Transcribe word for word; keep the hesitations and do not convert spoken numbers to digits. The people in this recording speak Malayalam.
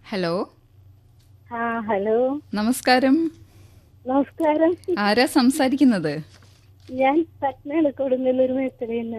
ഹലോ. ആ ഹലോ, നമസ്കാരം. നമസ്കാരം. ആരാ സംസാരിക്കുന്നത്? ഞാൻ പത്മയാണ്, കൊടുങ്ങല്ലൂർ മേഖലയിൽ നിന്ന്.